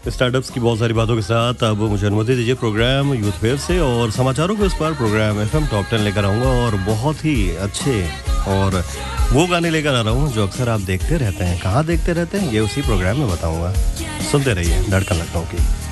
Startups की बहुत सारी बातों के साथ अब मुझे अनुमति दीजिए प्रोग्राम यूथ वेव से और समाचारों के उस पर प्रोग्राम एफएम टॉप 10 लेकर आऊँगा और बहुत ही अच्छे और वो गाने लेकर आ रहा हूँ जो अक्सर आप देखते रहते हैं। कहाँ देखते रहते हैं ये उसी प्रोग्राम में बताऊँगा। सुनते रहिए धड़कन लखनऊ की।